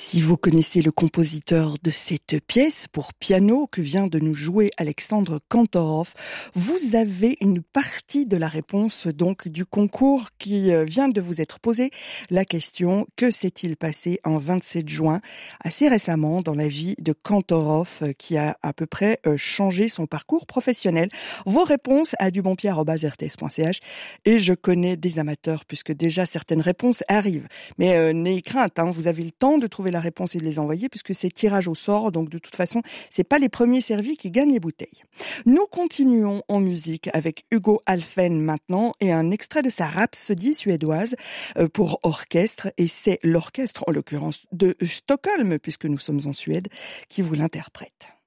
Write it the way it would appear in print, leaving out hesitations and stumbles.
Si vous connaissez le compositeur de cette pièce pour piano que vient de nous jouer Alexandre Kantorov, vous avez une partie de la réponse donc du concours qui vient de vous être posée. La question: que s'est-il passé en 27 juin, assez récemment, dans la vie de Kantorov, qui a à peu près changé son parcours professionnel? Vos réponses à dubonpied@rts.ch, et je connais des amateurs puisque déjà certaines réponses arrivent. Mais n'ayez crainte, vous avez le temps de trouver la réponse et de les envoyer puisque c'est tirage au sort, donc de toute façon, c'est pas les premiers servis qui gagnent les bouteilles. Nous continuons en musique avec Hugo Alfvén maintenant et un extrait de sa rhapsodie suédoise pour orchestre, et c'est l'orchestre, en l'occurrence de Stockholm, puisque nous sommes en Suède, qui vous l'interprète.